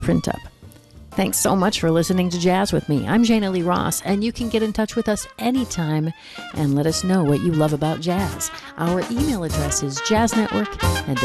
print up. Thanks so much for listening to Jazz with me. I'm Jana Lee Ross, and you can get in touch with us anytime and let us know what you love about jazz. Our email address is jazznetwork@wfiu.org.